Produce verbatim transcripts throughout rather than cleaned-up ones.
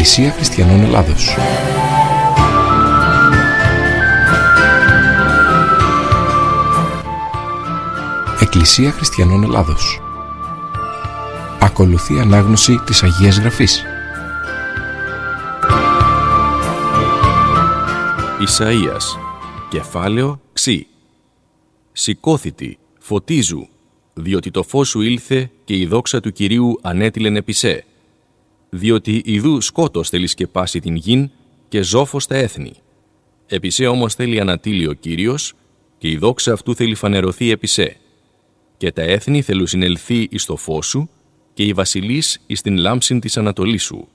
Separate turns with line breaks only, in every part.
Εκκλησία Χριστιανών Ελλάδος. Εκκλησία Χριστιανών Ελλάδος. Ακολουθεί ανάγνωση της Αγίας Γραφής.
Ισαΐας, κεφάλαιο Ξ. Σηκώθητη, φωτίζου, διότι το φως σου ήλθε και η δόξα του Κυρίου ανέτειλεν επί σε. Διότι ιδού σκότος θέλει σκεπάσει την γην και ζόφος τα έθνη. Επί σε όμως θέλει ανατείλει ο Κύριος και η δόξα αυτού θέλει φανερωθεί επί σε. Και τα έθνη θέλουν συνελθεί εις το φως σου και οι βασιλείς εις την λάμψην της ανατολής σου.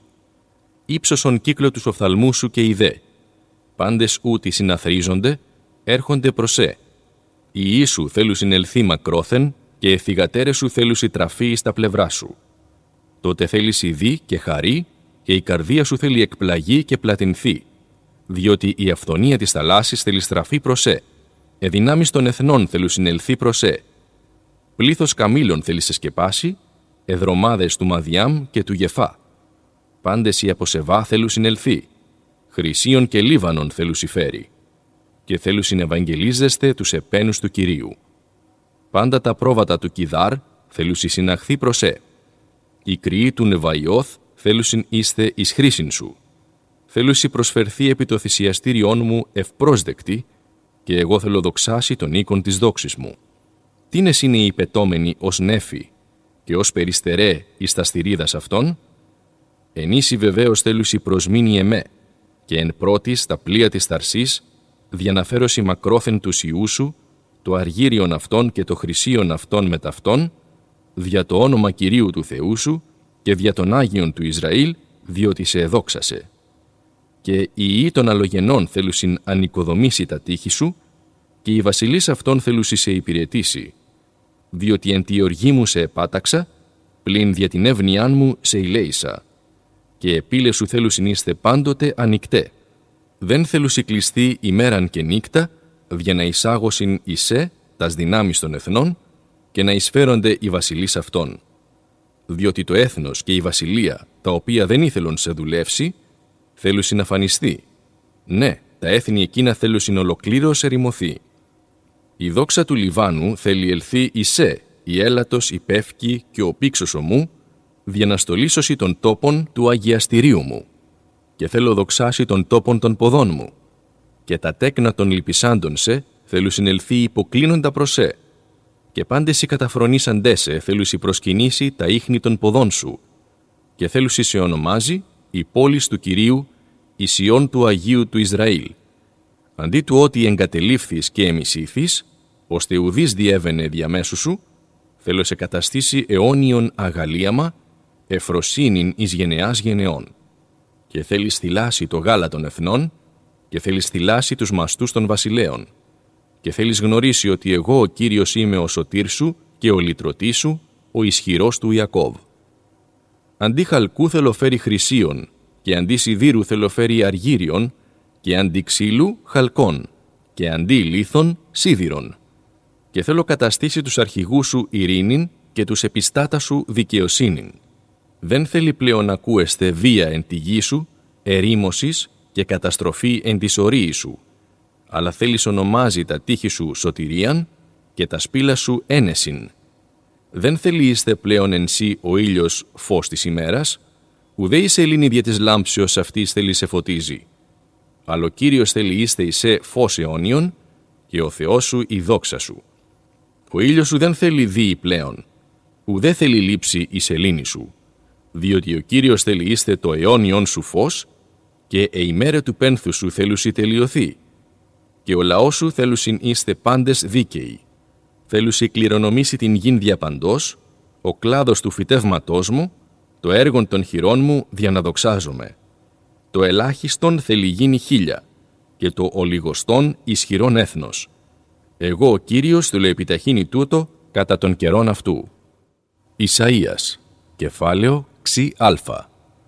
Ήψωσον κύκλο τους οφθαλμού σου και ιδέ. Πάντες ούτι συναθρίζονται, έρχονται προς σε. Οι ιοί σου θέλουν συνελθεί μακρόθεν και οι θυγατέρες σου θέλουν τραφεί στα πλευρά σου. Τότε θέλεις ειδεί και χαρεί και η καρδία σου θέλει εκπλαγεί και πλατινθεί, διότι η αυθονία της θαλάσσης θέλει στραφεί προς σε. Εδυνάμεις των εθνών θέλουν συνελθεί προς σε. Πλήθος καμήλων θέλει σε σκεπάσει, εδρομάδες του Μαδιάμ και του Γεφά. Πάντες οι από Σεβά θέλουν συνελθεί. Χρυσίων και Λίβανον θέλουν συμφέρει. Και θέλουν συνευαγγελίζεστε τους επένους του Κυρίου. Πάντα τα πρόβατα του Κιδάρ θέλουν συναχθεί προς σε. Οι κρυοί του Νεβαϊώθ θέλουν είστε εις χρήσιν σου. Θέλουν προσφερθεί επί το θυσιαστήριόν μου ευπρόσδεκτη και εγώ θέλω δοξάσει τον οίκον της δόξης μου. Τίνες είναι οι υπετώμενοι ως νέφη και ως περιστερέ εις τα στηρίδας αυτών. Ενίσι βεβαίως θέλουσι προσμήνει εμέ και εν πρώτης τα πλοία της Θαρσής διαναφέρωση μακρόθεν του ιού σου, το αργύριον αυτών και το χρυσίον αυτών με ταυτόν, δια το όνομα Κυρίου του Θεού σου και δια των Άγιων του Ισραήλ, διότι σε εδόξασε. Και οι ιοί των αλλογενών θέλουσιν ανοικοδομήσει τα τείχη σου και οι βασιλείς αυτών θέλουσι σε υπηρετήσει, διότι εν τη οργή μου σε επάταξα, πλην δια την εύνοιάν μου σε ηλέησα. Και επίλε σου θέλουσιν είστε πάντοτε ανοιχτέ. Δεν θέλουσι κλειστεί ημέραν και νύκτα, για να εισάγωσιν εισέ τας δυνάμεις των εθνών και να εισφέρονται οι βασιλείς αυτών. Διότι το έθνος και η βασιλεία, τα οποία δεν ήθελον σε δουλεύσει, θέλουσιν να φανιστεί. Ναι, τα έθνη εκείνα θέλουσιν ολοκλήρως ερημωθεί. Η δόξα του Λιβάνου θέλει ελθεί εισέ, η έλατος, η πεύκη και ο πήξος ομού, για να στολίσωση των τόπων του αγιαστηρίου μου. Και θέλω δοξάσει των τόπων των ποδών μου. Και τα τέκνα των λυπησάντων σε θέλουν συνελθεί υποκλίνοντα προς σε. Και πάντες οι καταφρονήσαντές σε θέλουν προσκυνήσει τα ίχνη των ποδών σου. Και θέλουν σε ονομάζει η πόλης του Κυρίου, η Σιών του Αγίου του Ισραήλ. Αντί του ότι εγκατελείφθης και εμισήθης, ώστε ουδής διέβαινε διαμέσου σου, θέλω σε καταστήσει αιώνιον αγαλίαμα, εφροσύνην εις γενεάς γενεών. Και θέλεις θυλάσει το γάλα των εθνών, και θέλεις θυλάσει τους μαστούς των βασιλέων. Και θέλεις γνωρίσει ότι εγώ ο Κύριος είμαι ο σωτήρ σου και ο λυτρωτής σου, ο ισχυρός του Ιακώβ. Αντί χαλκού θέλω φέρει χρυσίων, και αντί σιδήρου θέλω φέρει αργύριον, και αντί ξύλου χαλκών, και αντί λίθων σίδηρον. Και θέλω καταστήσει τους αρχηγούς σου ειρήνην και τους επιστάτα σου δικαιοσύνην. Δεν θέλει πλέον να ακούεστε βία εν τη γη σου, ερήμωσης και καταστροφή εν της ορίη σου, αλλά θέλεις ονομάζει τα τείχη σου σωτηρίαν και τα σπήλα σου ένεσιν. Δεν θέλει είστε πλέον εν σύ ο ήλιος φως της ημέρας, ουδέ η σελήνη δια της λάμψεως αυτής θέλει σε φωτίζει. Αλλά ο Κύριος θέλει είστε εισέ φως αιώνιον και ο Θεός σου η δόξα σου. Ο ήλιος σου δεν θέλει δίη πλέον, ουδέ θέλει λείψει η σελήνη σου, διότι ο Κύριος θέλει είστε το αιώνιον σου φως και η ημέρα του πένθου σου θέλουσι τελειωθεί. Και ο λαός σου θέλουσιν είστε πάντες δίκαιοι. Θέλουσι κληρονομήσει την γην διαπαντός, ο κλάδος του φυτεύματός μου, το έργον των χειρών μου διαναδοξάζομαι. Το ελάχιστον θέλει γίνει χίλια, και το ολιγοστόν ισχυρόν έθνος. Εγώ ο Κύριος θέλω επιταχύνει τούτο κατά των καιρών αυτού. Ισαΐας, κεφάλαιο Ξ α.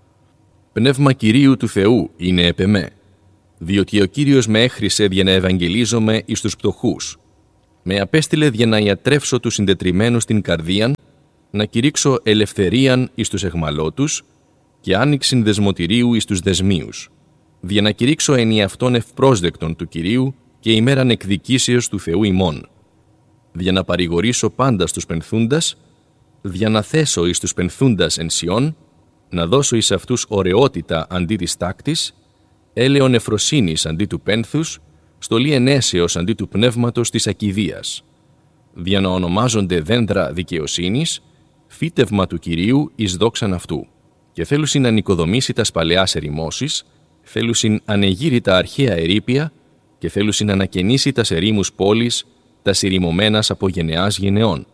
Πνεύμα Κυρίου του Θεού είναι επ' εμέ, διότι ο Κύριος με έχρισε για να ευαγγελίζομαι εις τους πτωχούς. Με απέστειλε για να ιατρεύσω τους συντετριμμένους την καρδίαν, να κηρύξω ελευθερίαν εις τους εχμαλώτους και άνοιξην δεσμοτηρίου εις τους δεσμίους, δια να κηρύξω εν εαυτόν ευπρόσδεκτον του Κυρίου και ημέραν εκδικήσεως του Θεού ημών, δια να παρηγορήσω πάντα στους πενθούντας, δια να θέσω εις τους πενθούντας εν Σιών, να δώσω εις αυτούς ωραιότητα αντί της τάκτης, έλεον εφροσύνης αντί του πένθους, στολή ενέσεως αντί του πνεύματος της ακιδείας, δια να ονομάζονται δέντρα δικαιοσύνης, φύτευμα του Κυρίου εις δόξαν αυτού, και θέλουσιν να νοικοδομήσει τα παλαιάς ερημώσεις, θέλουσιν ανεγείρητα αρχαία ερείπια και θέλουσιν να ανακαινήσει τα ερήμους πόλης, τα συρρημωμένας από γενεάς γενεών.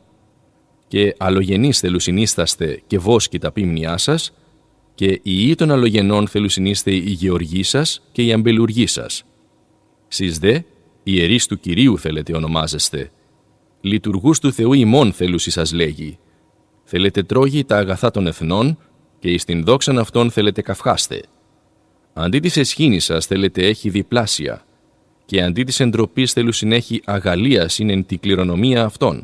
Και αλλογενείς θέλουσιν ίσταστε και βόσκοι τα πίμνιά σας, και οι ιοί των αλλογενών θέλουσιν είστε οι γεωργοί σας και οι αμπελουργοί σας. Σεις δε, ιερείς του Κυρίου θέλετε ονομάζεστε. Λειτουργούς του Θεού ημών θέλουσι σας λέγει. Θέλετε τρώγει τα αγαθά των εθνών και εις την δόξαν αυτών θέλετε καυχάστε. Αντί της εσχήνης σας θέλετε έχει διπλάσια και αντί της εντροπής θέλουσιν έχει αγαλίας είναι εν τη κληρονομία αυτών.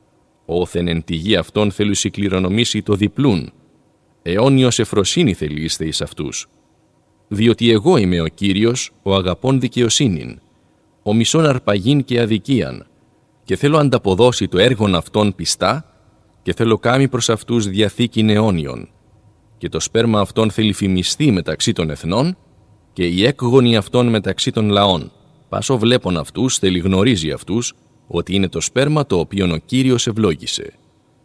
Όθεν εν τη γη αυτών θέλουσι κληρονομήσει το διπλούν. Αιώνιος εφροσύνη θέλει είστε εις αυτούς. Διότι εγώ είμαι ο Κύριος, ο αγαπών δικαιοσύνην, ο μισόν αρπαγήν και αδικίαν, και θέλω ανταποδώσει το έργον αυτών πιστά, και θέλω κάμει προς αυτούς διαθήκην αιώνιον. Και το σπέρμα αυτών θέλει φημιστεί μεταξύ των εθνών, και η έκγονη αυτών μεταξύ των λαών. Πάσο βλέπων αυτούς θέλει γνωρίζει αυτούς, ότι είναι το σπέρμα το οποίον ο Κύριος ευλόγησε.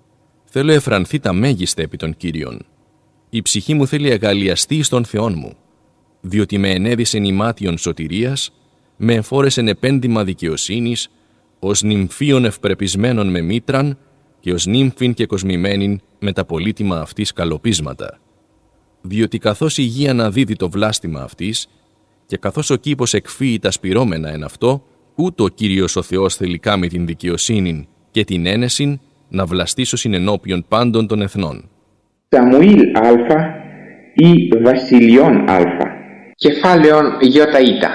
Θέλω εφρανθεί τα μέγιστα επί των Κύριων. Η ψυχή μου θέλει αγαλιαστεί στον Θεόν μου, διότι με ενέδυσεν ημάτιον σωτηρίας, με εφόρεσεν επέντημα δικαιοσύνης, ως νυμφίων ευπρεπισμένων με μήτραν και ως νύμφην και κοσμημένην με τα πολύτιμα αυτής καλοπίσματα. Διότι καθώς η γη αναδίδει το βλάστημα αυτής και καθώς ο κήπος εκφύει τα σπυρώμενα εν αυτό, ούτω ο Κύριος ο Θεός θέλει κάμει την δικαιοσύνην και την ένεσιν να βλαστήσωσιν ενώπιον πάντων των εθνών.
Σαμουήλ Α ή Βασιλειών Α. Κεφάλαιον Ιωταΐτα.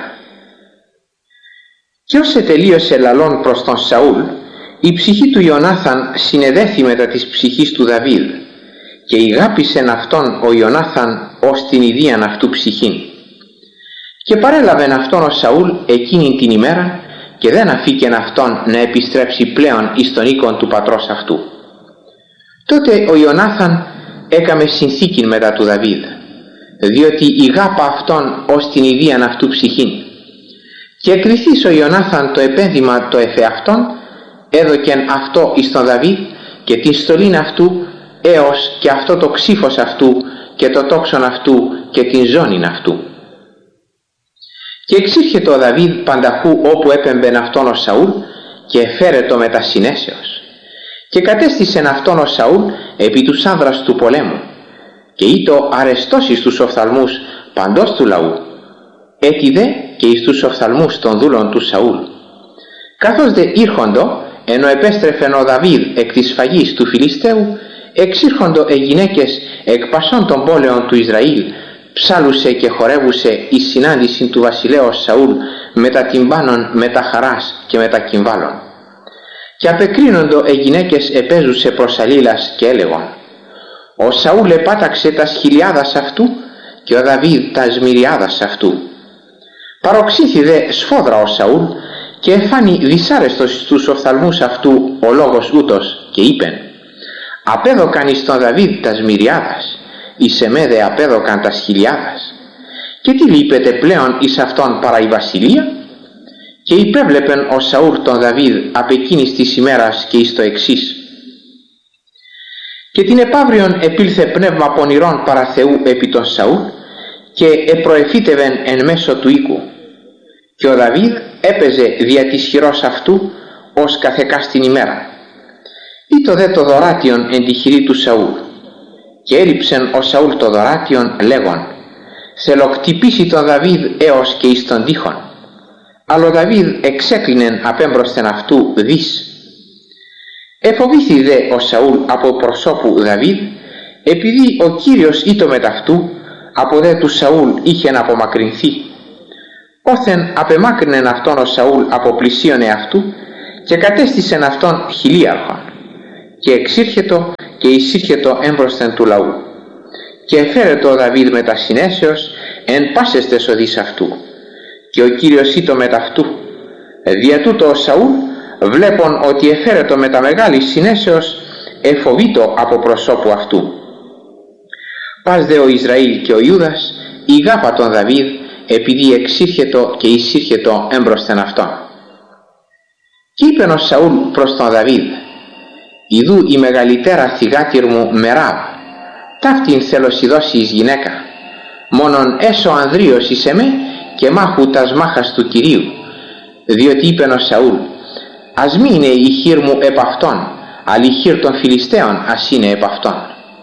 Κι ως ετελείωσε λαλών προς τον Σαούλ, η ψυχή του Ιωνάθαν συνεδέθη μετά της ψυχής του Δαβίδ, και ηγάπησεν αυτόν ο Ιωνάθαν ως την ιδίαν αυτού ψυχήν. Και παρέλαβεν αυτόν ο Σαούλ εκείνη την ημέρα, και δεν αφήκεν αυτόν να επιστρέψει πλέον εις τον οίκον του πατρός αυτού. Τότε ο Ιωνάθαν έκαμε συνθήκην μετά του Δαβίδ, διότι ηγάπα αυτόν ως την ιδίαν αυτού ψυχήν. Και εκριθείς ο Ιωνάθαν το επένδυμα το εφεαυτόν, έδωκεν αυτό εις τον Δαβίδ και την στολήν αυτού, έως και αυτό το ξύφος αυτού και το τόξον αυτού και την ζώνην αυτού. Και εξήρχεται ο Δαβίδ πανταχού όπου έπεμπεν αυτόν ο Σαούλ, και εφέρετο μετά συνέσεως. Και κατέστησεν αυτόν ο Σαούλ επί τους άνδρας του πολέμου, και ήτο αρεστός εις τους οφθαλμούς παντός του λαού, έτι δε και εις τους οφθαλμούς των δούλων του Σαούλ. Καθώς δε ήρχοντο, ενώ επέστρεφεν ο Δαβίδ εκ της φαγής του Φιλιστέου, εξήρχοντο οι γυναίκες εκ πασών των πόλεων του Ισραήλ, ψάλουσε και χορεύουσε η συνάντηση του βασιλέως Σαούλ με τα τυμπάνων, με τα χαράς και με τα κυμβάλων. Και απεκρίνοντο οι γυναίκες επέζουσε προς αλλήλας και έλεγον: ο Σαούλ επάταξε τα χιλιάδας αυτού και ο Δαβίδ τα σμυριάδας αυτού. Παροξήθη δε σφόδρα ο Σαούλ και εφάνει δυσάρεστος στους οφθαλμούς αυτού ο λόγος ούτως, και είπεν: απέδωκαν εις τον Δαβίδ τα σμυριάδας, εις εμέ δε απέδωκαν τα χιλιάδας. Και τι λείπεται πλέον εις αυτόν παρά η βασιλεία? Και υπέβλεπεν ο Σαούλ τον Δαβίδ απ' εκείνης της ημέρας και εις το εξής. Και την επαύριον επήλθε πνεύμα πονηρών παρά Θεού επί τον Σαούλ, και επροεφήτευεν εν μέσω του οίκου. Και ο Δαβίδ έπαιζε δια της χειρός αυτού ως καθεκάς την ημέρα. Ήτο δε το δωράτιον εν τη χειρή του Σαούλ. Και έριψεν ο Σαούλ το δωράτιον λέγον: θέλω κτυπήσει τον Δαβίδ έως και εις τον τείχον. Αλλά ο Δαβίδ εξέκλεινεν απέμπροσθεν αυτού δις. Εφοβήθη δε ο Σαούλ από προσώπου Δαβίδ, επειδή ο Κύριος ήτο μεταυτού, από δε του Σαούλ είχεν απομακρυνθεί. Όθεν απεμάκρυνεν αυτόν ο Σαούλ από πλησίον εαυτού, και κατέστησεν αυτόν χιλίαρχον, και εξήρχετο και εισήρχετο έμπροσθεν του λαού. και εφέρετο ο Δαβίδ μετά συνέσεως εν πάσες τες οδείς αυτού, και ο Κύριος ήτο μετ' αυτού. Δια τούτο ο Σαούλ, βλέπον ότι εφέρετο μετά μεγάλης συνέσεως, εφοβήτω από προσώπου αυτού. Πας δε ο Ισραήλ και ο Ιούδας ηγάπα τον Δαβίδ, επειδή εξήρχετο και εισήρχετο έμπροσθεν αυτόν. Κι είπεν ο Σαούλ προς τον Δαβίδ: «Ιδού η μεγαλύτερα θυγάτηρ μου Μεράβ, ταύτην θέλω σοι δώσει εις γυναίκα, μόνον έσω ανδρίος εις εμέ και μάχου τας μάχας του Κυρίου». Διότι είπεν ο Σαούλ: «Ας μη είναι η χείρ μου επ' αυτόν, αλλά η χείρ των Φιλιστέων ας είναι επ' αυτόν».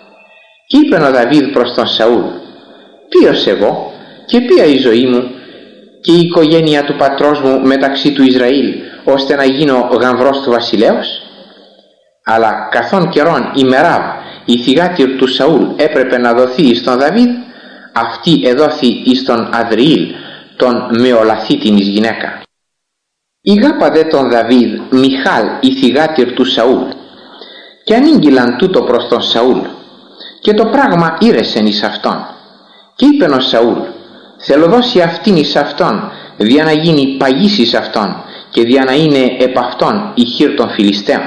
Κι είπεν ο Δαβίδ προς τον Σαούλ: «Ποιος εγώ και ποια η ζωή μου και η οικογένεια του πατρός μου μεταξύ του Ισραήλ, ώστε να γίνω γαμβρός του βασιλέως?» Αλλά καθόν καιρόν η Μεράβ, η θυγάτηρ του Σαούλ, έπρεπε να δοθεί εις τον Δαβίδ, αυτή εδόθη εις τον Αδριήλ, τον Μεολαθίτην εις γυναίκα. Ηγάπα δε τον Δαβίδ Μιχάλ, η θυγάτηρ του Σαούλ, και ανήγγυλαν τούτο προς τον Σαούλ, και το πράγμα ήρεσεν εις αυτόν. Και είπεν ο Σαούλ: «Θέλω δώσει αυτήν εις αυτόν, δια να γίνει παγής εις αυτόν, και δια να είναι επ' αυτόν η χείρ των Φιλιστέων».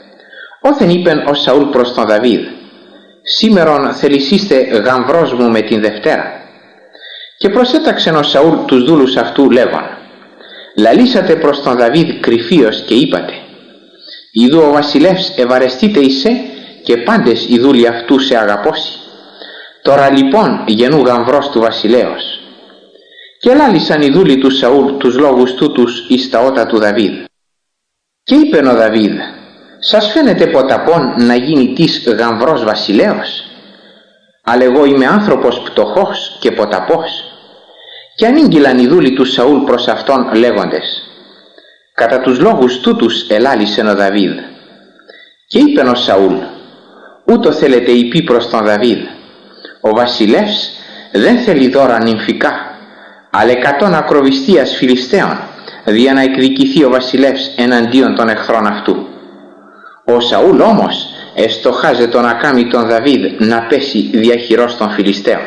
Όθεν είπεν ο Σαούλ προς τον Δαβίδ: «Σήμερον θελησίστε γαμβρός μου με την Δευτέρα». Και προσέταξεν ο Σαούλ τους δούλους αυτού λέγον: «Λαλήσατε προς τον Δαβίδ κρυφίως και είπατε: Ιδού ο βασιλεύς ευαρεστείτε εις σε, και πάντες οι δούλοι αυτού σε αγαπώσει. Τώρα λοιπόν γενού γαμβρός του βασιλέως». Και λάλησαν οι δούλοι του Σαούλ τους λόγους τούτους εις τα ότα του Δαβίδ. Και είπεν ο Δαβίδ: «Σας φαίνεται ποταπών να γίνει της γαμβρός βασιλέως? Αλλά εγώ είμαι άνθρωπος πτωχός και ποταπός». Και ανήγγυλαν οι δούλοι του Σαούλ προς αυτόν λέγοντες: «Κατά τους λόγους τούτους ελάλησεν ο Δαβίδ». Και είπεν ο Σαούλ: «Ούτω θέλετε υπεί προς τον Δαβίδ: Ο βασιλεύς δεν θέλει δώρα νυμφικά, αλλά εκατόν ακροβιστίας Φιλιστέων, δια να εκδικηθεί ο βασιλεύς εναντίον των εχθρών αυτού». Ο Σαούλ όμως εστοχάζεται να κάνει τον Δαβίδ να πέσει διαχειρός των Φιλιστέων.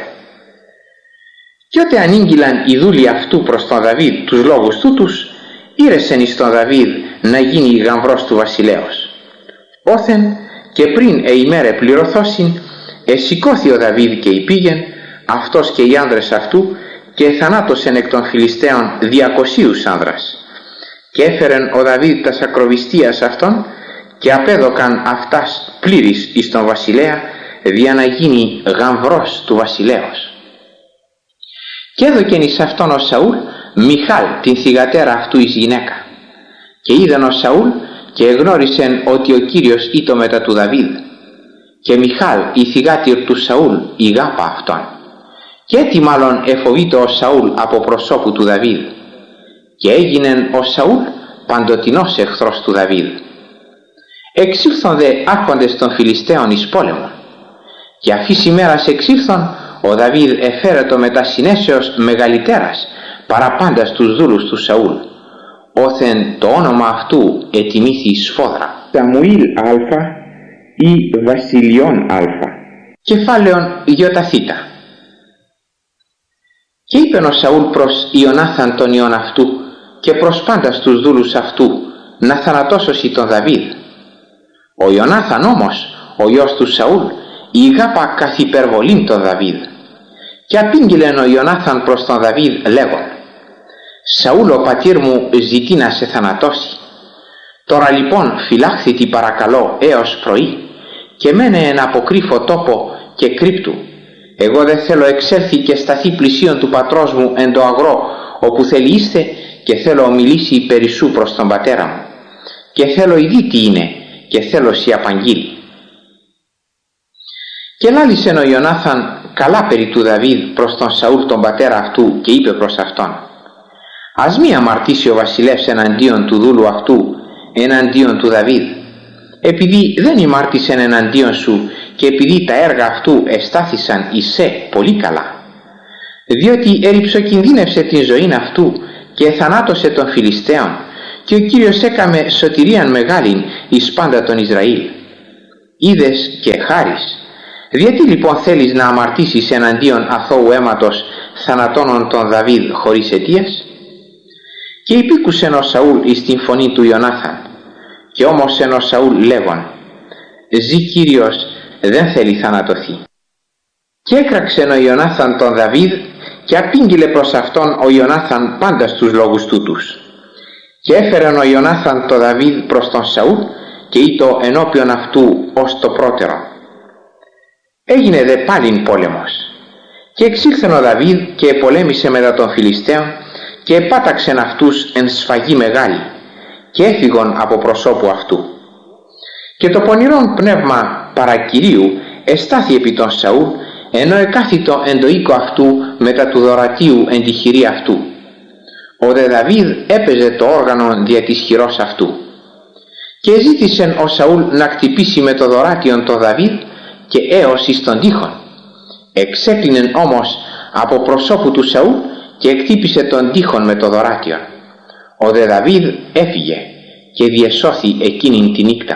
Κι ότε ανήγγυλαν οι δούλοι αυτού προς τον Δαβίδ τους λόγους τούτους, ήρεσεν εις τον Δαβίδ να γίνει γαμβρός του βασιλέως. Όθεν και πριν εημέρε πληρωθώσιν, εσηκώθη ο Δαβίδ και υπήγεν, αυτός και οι άνδρες αυτού, και θανάτωσεν εκ των Φιλιστέων διακοσίους άνδρας. Και έφερεν ο Δαβίδ τας ακροβιστίας αυτών, και απέδωκαν αυτάς πλήρης εις τον βασιλέα, δια να γίνει γαμβρός του βασιλέως. Και έδωκεν εις αυτόν ο Σαούλ Μιχάλ, την θυγατέρα αυτού εις γυναίκα. Και είδαν ο Σαούλ και εγνώρισεν ότι ο Κύριος ήτο μετά του Δαβίδ. Και Μιχάλ, η θυγάτηρ του Σαούλ, ηγάπα αυτόν. Και έτσι μάλλον εφοβήτω ο Σαούλ από προσώπου του Δαβίδ. Και έγινεν ο Σαούλ παντοτινός εχθρός του Δαβίδ. Εξήλθον δε άρχοντες των Φιλιστέων εις πόλεμον. Και αφής ημέρας εξήλθον, ο Δαβίδ εφέρετο μετά συνέσεως μεγαλύτερας παραπάντας τους δούλους του Σαούλ. Όθεν το όνομα αυτού ετιμήθη σφόδρα. Σαμουήλ Α ή Βασιλιών Α. Κεφάλαιον Ιωταθήτα. Και είπεν ο Σαούλ προς Ιωνάθαν τον ιον αυτού και προς πάντας τους δούλους αυτού να θανατώσωσι τον Δαβίδ. Ο Ιωνάθαν όμως, ο γιος του Σαούλ, ηγάπα καθ' υπερβολήν τον Δαβίδ. Και απήγγειλεν ο Ιωνάθαν προς τον Δαβίδ λέγον: «Σαούλ ο πατήρ μου ζητεί να σε θανατώσει. Τώρα λοιπόν φυλάχθητη παρακαλώ έως πρωί, και μένε εν αποκρύφο τόπο και κρύπτου. Εγώ δεν θέλω εξέλθει και σταθεί πλησίον του πατρός μου εν το αγρό, όπου θέλει είστε, και θέλω ομιλήσει περισσού προς τον πατέρα μου. Και θέλω ειδεί τι είναι, και θέλω σοι απαγγείλει». Και λάλησεν ο Ιωνάθαν καλά περί του Δαβίδ προς τον Σαούλ τον πατέρα αυτού, και είπε προς αυτόν: «Ας μη αμαρτήσει ο βασιλεύς εναντίον του δούλου αυτού, εναντίον του Δαβίδ, επειδή δεν ημάρτησεν εναντίον σου, και επειδή τα έργα αυτού εστάθησαν εις σε πολύ καλά. Διότι ερυψοκινδύνευσε την ζωήν αυτού και θανάτωσε των Φιλιστέων, και ο Κύριος έκαμε σωτηρίαν μεγάλην εις πάντα τον Ισραήλ. Είδες και χάρις, Γιατί λοιπόν θέλεις να αμαρτήσεις εναντίον αθώου αίματος θανατώνων τον Δαβίδ χωρίς αιτίας? Και υπήκουσεν ο Σαούλ εις την φωνή του Ιωνάθαν, και όμως εν ο Σαούλ λέγον, «Ζή Κύριος, δεν θέλει θανατωθεί». Και έκραξεν ο Ιωνάθαν τον Δαβίδ και απήγγειλε προς αυτόν ο Ιωνάθαν πάντα στους λόγους τούτους. Και έφερεν ο Ιωνάθαν τον Δαβίδ προς τον Σαούλ και ήτο ενώπιον αυτού ως το πρώτερο. Έγινε δε πάλιν πόλεμος, και εξήλθεν ο Δαβίδ και επολέμησε μετά των Φιλιστέων και επάταξεν αυτούς εν σφαγή μεγάλη και έφυγον από προσώπου αυτού. Και το πονηρόν πνεύμα παρακυρίου εστάθη επί τον Σαούλ, ενώ εκάθητο εν το οίκο αυτού μετά του δωρατίου εν τη χειρή αυτού. Ο δε Δαβίδ έπαιζε το όργανο δια της χειρός αυτού. Και ζήτησεν ο Σαούλ να κτυπήσει με το δωράτιον το Δαβίδ και έως εις τον τοίχον. Εξέκλεινεν όμως από προσώπου του Σαούλ και εκτύπησε τον τοίχον με το δωράτιον. Ο δε Δαβίδ έφυγε και διεσώθη εκείνην τη νύχτα.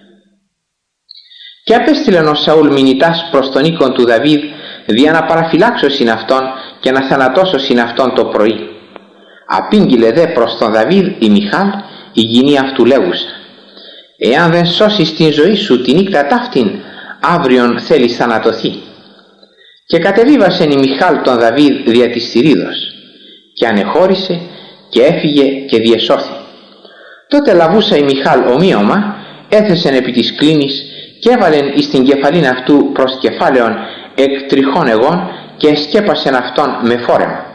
Και απέστειλεν ο Σαούλ μηνυτάς προς τον οίκον του Δαβίδ, δια να παραφυλάξω συν αυτόν και να θανατώσω συν αυτόν το πρωί. Απήγγειλε δε προς τον Δαβίδ η Μιχάλ, η γυνή αυτού λέγουσα, «Εάν δεν σώσεις την ζωή σου τη νύχτα ταύτην, αύριον θέλεις θανατωθεί». Και κατεβίβασεν η Μιχάλ τον Δαβίδ δια της θηρίδος, και ανεχώρησε και έφυγε και διεσώθη. Τότε λαβούσα η Μιχάλ ομοίωμα, έθεσεν επί της κλίνης και έβαλεν εις την κεφαλήν αυτού προς κεφάλαιον εκ τριχών εγών και εσκέπασεν αυτόν με φόρεμα.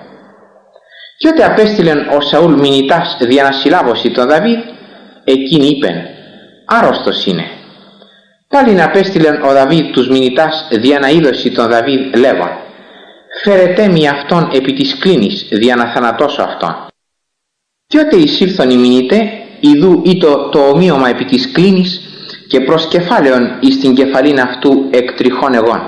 Και ότε απέστειλεν ο Σαούλ μηνυτάς δια να συλλάβωσει τον Δαβίδ, εκείνη είπεν, «Άρρωστος είναι». Πάλιν απέστειλεν ο Δαβίδ τους μηνυτάς δια να είδωσει τον Δαβίδ λέγον, «Φέρετέ μη αυτόν επί της κλίνης δια να θανατώσω αυτόν». Και ότε εισήλθον οι μηνυτέ, ιδού ήτο το ομοίωμα επί της κλίνης και προς κεφάλαιον εις την κεφαλήν αυτού εκ τριχών εγών.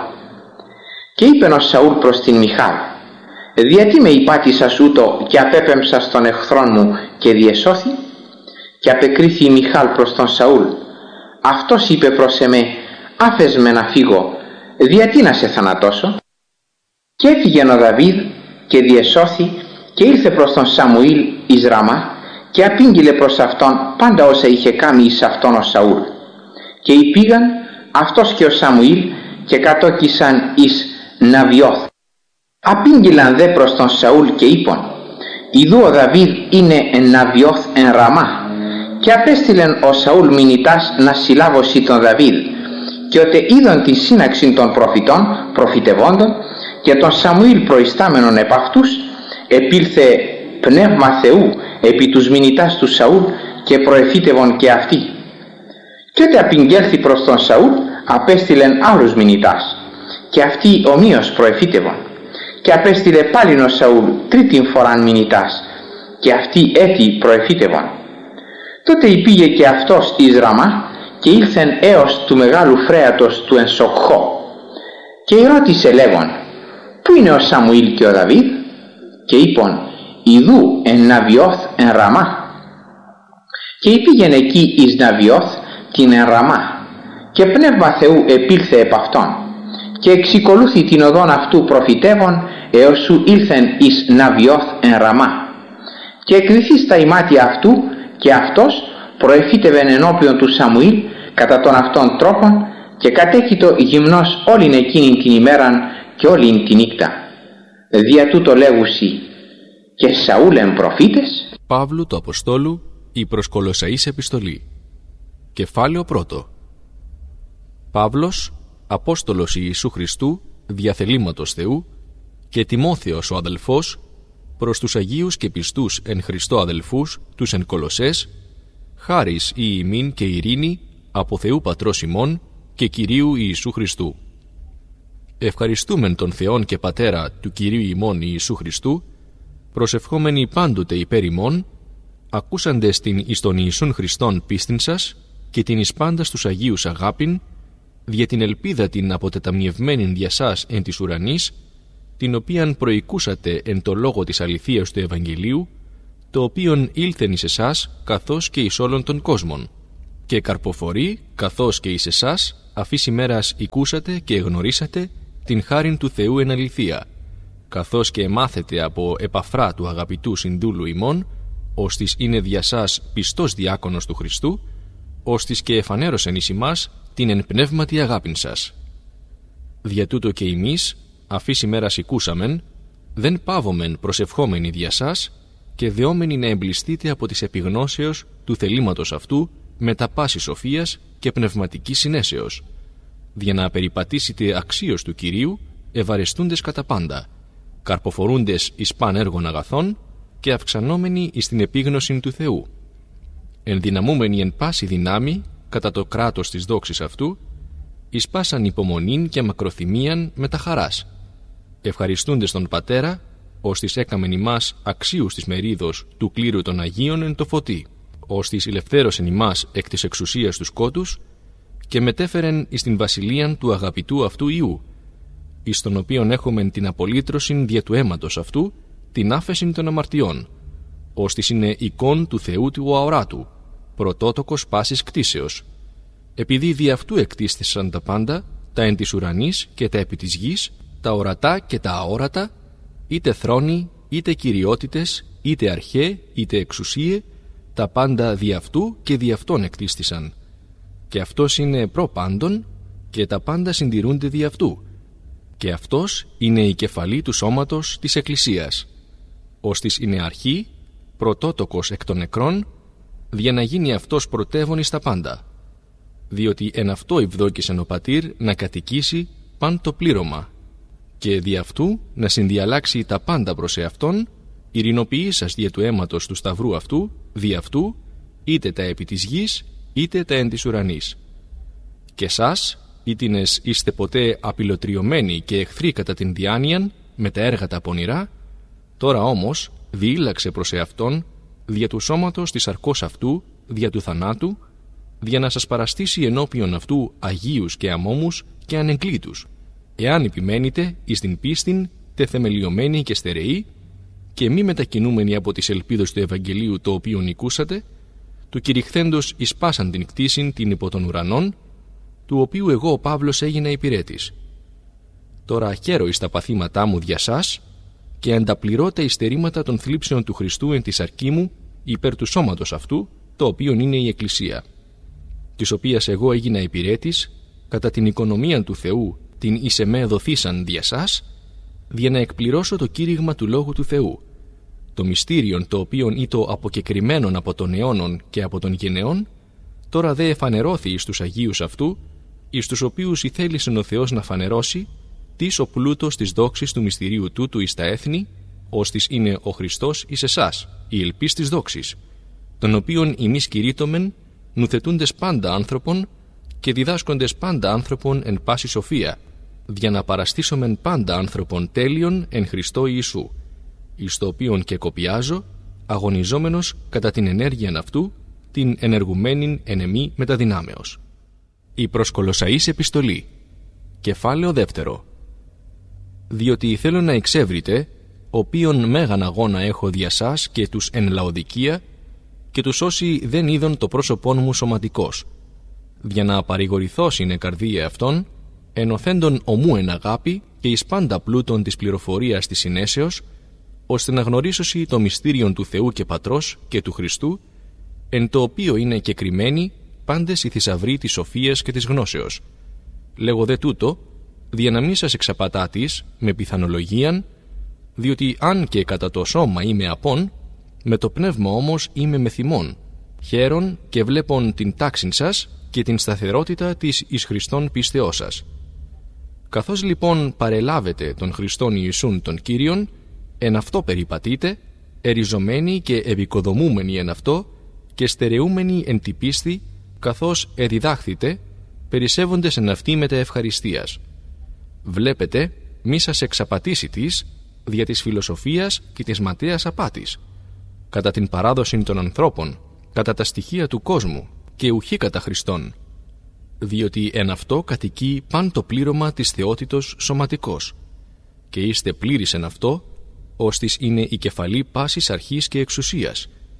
Και είπεν ο Σαούλ προς την Μιχάλ, «Διατί με υπάτησας ούτω και απέπεμψα στον εχθρόν μου και διεσώθη?» Και απεκρίθη η Μιχάλ προς τον Σαούλ, «Αυτός είπε προς εμέ, άφες με να φύγω, διατί να σε θανατώσω?» Και έφυγε ο Δαβίδ και διεσώθη και ήρθε προς τον Σαμουήλ εις Ραμά και απήγγειλε προς αυτόν πάντα όσα είχε κάνει εις αυτόν ο Σαούλ. Και υπήγαν αυτός και ο Σαμουήλ και κατόκισαν εις Ναβιώθ. Απήγγειλαν δε προς τον Σαούλ και είπαν, «Ιδού ο Δαβίδ είναι εν Ναβιώθ εν Ραμά». Και απέστειλεν ο Σαούλ μηνυτάς να συλλάβωσει τον Δαβίδ. Και ότε είδαν την σύναξη των προφητών, προφητευόντων, και τον Σαμουήλ προϊστάμενον επ' αυτούς, επήλθε πνεύμα Θεού επί τους μηνυτάς του Σαούλ και προεφήτευον και αυτοί. Και ότε απηγγέλθη προς τον Σαούλ, απέστειλεν άλλους μηνυτάς, και αυτοί ομοίως προεφήτευον. Και απέστειλε πάλιν ο Σαούλ τρίτην φοράν μηνυτάς, και αυτοί έτη προεφήτευον. Τότε υπήγε και αυτός εις Ραμά και ήλθεν έως του μεγάλου φρέατος του εν Σοκχώ. Και ρώτησε λέγον, «Πού είναι ο Σαμουήλ και ο Δαβίδ?» Και είπον, «Ιδού εν Ναβιώθ εν Ραμά». Και υπήγεν εκεί εις Ναβιώθ την εν Ραμά, και πνεύμα Θεού επήλθε επ' αυτόν, και εξικολούθη την οδόν αυτού προφητεύων έως σου ήλθεν εις Ναβιώθ εν Ραμά. Και εκριθεί στα ημάτια αυτού, και αυτός προεφήτευεν ενώπιον του Σαμουήλ κατά τον αυτόν τρόπον και κατέχυτο γυμνός όλην εκείνην την ημέραν και όλην τη νύχτα. Δια τούτο λέγουσι, και Σαούλ εν προφήτες.
Παύλου του Αποστόλου, η προς Κολοσσαείς επιστολή. Κεφάλαιο πρώτο. Παύλος, Απόστολος Ιησού Χριστού, διαθελήματος Θεού, και Τιμόθεος ο αδελφός, προς τους Αγίους και πιστούς εν Χριστώ αδελφούς, τους εν Κολοσσές, χάρις ή ημίν και ειρήνη από Θεού Πατρός ημών και Κυρίου Ιησού Χριστού. Ευχαριστούμεν τον Θεόν και Πατέρα του Κυρίου ημών Ιησού Χριστού, προσευχόμενοι πάντοτε υπέρ ημών, ακούσαντες την εις τον Ιησούν Χριστόν πίστην σας και την εις πάντα στους Αγίους αγάπην, δια την ελπίδα την αποτεταμιευμένην δια σας εν της ουρανής, την οποίαν προηκούσατε εν το λόγο της αληθείας του Ευαγγελίου, το οποίον ήλθεν εις εσάς καθώς και εις όλων των κόσμων. και καρποφορεί, καθώς και εις εσάς αφής ημέρας οικούσατε και εγνωρίσατε την χάριν του Θεού εν αληθεία, καθώς και εμάθετε από Επαφρά του αγαπητού συνδούλου ημών, ώστις είναι δια σας πιστός διάκονος του Χριστού, ώστις και εφανέρωσεν εις ημάς την εν πνεύματι αγάπην σας. Δια τούτο και εμείς, αφής ημέρας οικούσαμεν, δεν πάβομεν προσευχόμενοι δια σας και δεόμενοι να εμπληστείτε από της επιγνώσεως του θελήματος αυτού με τα πάση σοφίας και πνευματικής συνέσεως, για να περιπατήσετε αξίως του Κυρίου, ευαρεστούντες κατά πάντα, καρποφορούντες εις παν έργων αγαθών και αυξανόμενοι εις την επίγνωση του Θεού, ενδυναμούμενοι εν πάση δυνάμει κατά το κράτος της δόξης αυτού, εις πάσαν υπομονήν και μακροθυμίαν με τα χαράς, ευχαριστούντες τον Πατέρα, ώστις έκαμεν ημάς αξίους της μερίδος του κλήρου των Αγίων εν το φωτί, ώστις ηλευθέρωσεν ημάς εκ της εξουσίας του σκότους και μετέφερεν εις την βασιλείαν του αγαπητού αυτού Υιού, εις τον οποίον έχομεν την απολύτρωσιν δια του αίματος αυτού, την άφεσιν των αμαρτιών, ώστις είναι εικόν του Θεού του αοράτου, πρωτότοκος πάσης κτίσεως, επειδή δι' αυτού εκτίστησαν τα πάντα, τα εν της ουρανής και τα επί της γης, τα ορατά και τα αόρατα, είτε θρόνοι, είτε κυριότητες, είτε αρχαί, είτε εξουσίε, τα πάντα δι' αυτού και δι' αυτόν εκτίστησαν. Και αυτός είναι προ πάντων, και τα πάντα συντηρούνται δι' αυτού. Και αυτός είναι η κεφαλή του σώματος της Εκκλησίας, ώστις είναι αρχή, πρωτότοκος εκ των νεκρών, για να γίνει αυτός πρωτεύων εις τα πάντα. Διότι εν αυτό ευδόκησεν ο Πατήρ να κατοικήσει παν το πλήρωμα, και δι' αυτού να συνδιαλλάξει τα πάντα προς εαυτόν, ειρηνοποιήσας δια του αίματος του σταυρού αυτού, δι' αυτού, είτε τα επί της γης, είτε τα εν της ουρανής. Και σας, ήτινες είστε ποτέ απειλωτριωμένοι και εχθροί κατά την διάνοιαν, με τα έργα τα πονηρά, τώρα όμως διήλαξε προς εαυτόν, δια του σώματος της αρκός αυτού, δια του θανάτου, δια να σας παραστήσει ενώπιον αυτού αγίους και αμόμους και ανεγκλήτους, εάν επιμένετε εις την πίστην τεθεμελιωμένοι και στερεοί, και μη μετακινούμενοι από τις ελπίδες του Ευαγγελίου το οποίον νικούσατε, του κηρυχθέντος εις πάσαν την κτήσιν την υπό των ουρανών, του οποίου εγώ ο Παύλος έγινα υπηρέτης. Τώρα χαίρω εις τα παθήματά μου δια σας και ανταπληρώ τα υστερήματα των θλίψεων του Χριστού εν τη σαρκή μου υπέρ του σώματος αυτού, το οποίον είναι η Εκκλησία, της οποίας εγώ έγινα υπηρέτης κατά την οικονομία του Θεού, την εις εμέ δοθήσαν δια σας, για να εκπληρώσω το κήρυγμα του Λόγου του Θεού, το μυστήριον το οποίον ήτο αποκεκριμένον από των αιώνων και από των γενεών, τώρα δε εφανερώθη εις τους Αγίους αυτού, εις τους οποίους ηθέλησεν ο Θεός να φανερώσει, τις ο πλούτος της δόξης του μυστηρίου τούτου εις τα έθνη, ώστις είναι ο Χριστός εις εσάς, η ελπίς της δόξης, τον οποίον ημείς κηρύττωμεν, νουθετούντες πάντα άνθρωπον και διδάσκοντες πάντα άνθρωπον εν πάση σοφία, για να παραστήσομεν πάντα άνθρωπον τέλειον εν Χριστώ Ιησού, εις το οποίον και κοπιάζω, αγωνιζόμενος κατά την ενέργειαν αυτού, την ενεργουμένην εν εμή μεταδυνάμεως. Η προς Κολοσσαείς επιστολή, κεφάλαιο δεύτερο. Διότι θέλω να εξεύρετε, οποίον μέγαν αγώνα έχω δια σας και τους εν Λαοδικία, και τους όσοι δεν είδον το πρόσωπόν μου σωματικός, για να παρηγορηθώς είναι καρδία αυτών, ενωθέντων ομού εν αγάπη και εις πάντα πλούτων της πληροφορίας της συνέσεως, ώστε να γνωρίσωσι το μυστήριον του Θεού και Πατρός και του Χριστού, εν το οποίο είναι κεκριμένοι πάντες οι θησαυροί της σοφίας και της γνώσεως. Λέγω δε τούτο, δια να μην σας εξαπατάτης με πιθανολογίαν, διότι αν και κατά το σώμα είμαι απόν, με το πνεύμα όμως είμαι με θυμών, χαίρον και βλέπον την τάξην σας και την σταθερότητα της εις Χριστόν πίστεώς σας. Καθώς λοιπόν παρελάβετε τον Χριστόν Ιησούν τον Κύριον, εν αυτό περιπατείτε, εριζωμένοι και επικοδομούμενοι εν αυτό και στερεούμενοι εν τη πίστη, καθώς εδιδάχθητε, περισσεύοντες εν αυτή μετα ευχαριστίας. Βλέπετε, μη σας εξαπατήσει της, δια της φιλοσοφίας και της ματέας απάτης, κατά την παράδοση των ανθρώπων, κατά τα στοιχεία του κόσμου και ουχή κατά Χριστόν, διότι εν αυτό κατοικεί παν το πλήρωμα της θεότητος σωματικός, και είστε πλήρης εν αυτό, ώστις είναι η κεφαλή πάσης αρχής και εξουσίας,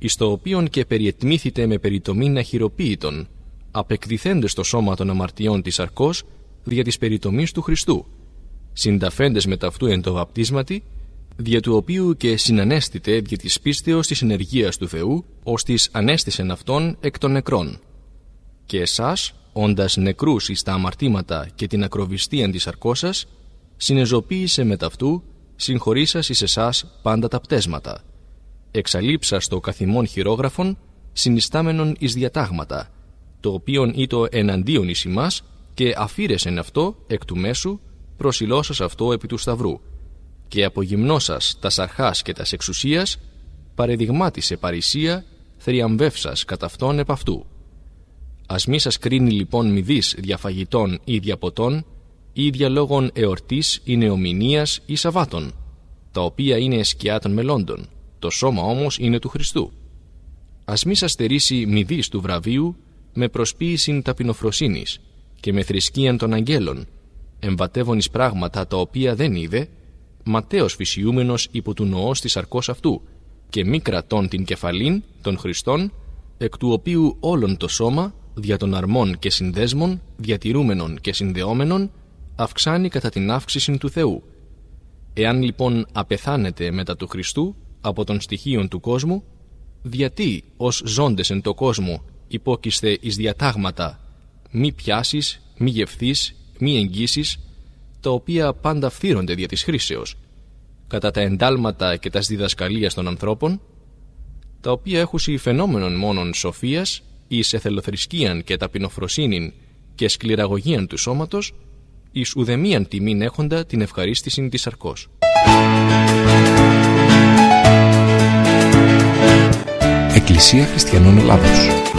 εις το οποίον και περιετμήθητε με περιτομήν αχυροποίητον, απεκδηθέντες το σώμα των αμαρτιών της σαρκός δια της περιτομής του Χριστού, συνταφέντες με ταυτού εν το βαπτίσματι, δια του οποίου και συνανέστητε δια της πίστεως της ενεργείας του Θεού, ως της ανέστησεν αυτόν εκ των νεκρών. Και εσάς, όντας νεκρούς εις τα αμαρτήματα και την ακροβιστίαν της σαρκός σας, συνεζωποίησε με ταυτού, συγχωρήσας εις εσάς πάντα τα πτέσματα, εξαλείψας το καθημών χειρόγραφον, συνιστάμενον εις διατάγματα, το οποίον ήτο εναντίον εις ημάς, και αφήρεσεν αυτό εκ του μέσου, προσιλώσας αυτό επί του σταυρού, και απογυμνώσας τας αρχάς και τας εξουσίας, παρεδειγμάτισε παρησία, θριαμβεύσας κατά αυτόν επ' αυτού. Ας μη σας κρίνει λοιπόν μηδείς διαφαγητών ή διαποτών, ή διαλόγων εορτής ή νεομηνίας ή σαββάτων, τα οποία είναι σκιά των μελώντων, το σώμα όμως είναι του Χριστού. Ας μη σας στερήσει μηδείς του βραβείου με προσποίησιν ταπεινοφροσύνης και με θρησκείαν των αγγέλων, εμβατεύων εις πράγματα τα οποία δεν είδε, ματέως φυσιούμενος υπό του νοός της σαρκός αυτού, και μη κρατών την κεφαλήν των Χριστών, εκ του οποίου όλον το σώμα, δια των αρμών και συνδέσμων, διατηρούμενων και συνδεόμενων, αυξάνει κατά την αύξηση του Θεού. Εάν λοιπόν απεθάνετε μετά του Χριστού από των στοιχείων του κόσμου, γιατί ως ζώντες εν το κόσμο υπόκειστε εις διατάγματα μη πιάσεις, μη γευθείς, μη εγγύσεις, τα οποία πάντα φθήρονται δια της χρήσεως, κατά τα εντάλματα και τας διδασκαλίας των ανθρώπων, τα οποία έχουσι φαινόμενον μόνον σοφίας, εις εθελοθρησκείαν και ταπεινοφροσύνην και σκληραγωγίαν του σώματος, εις ουδεμίαν τιμήν έχοντα την ευχαρίστησιν της σαρκός.
Εκκλησία Χριστιανών Ελλάδος.